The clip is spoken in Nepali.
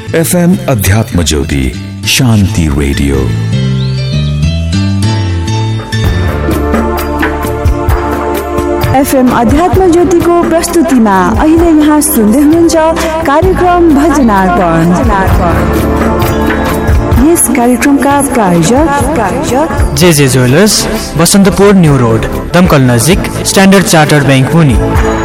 FM अध्यात्म ज्योति शान्ति रेडियो। FM अध्यात्म ज्योतिको प्रस्तुतिमा अहिले यहाँ सुन्दै हुनुहुन्छ कार्यक्रम भजनार्पण। यस कार्यक्रमका प्रायोजक जे ज्वेलर्स, बसन्तपुर न्यू रोड, दमकल नजिक, स्ट्यान्डर्ड चार्टर्ड बैंक मुनि।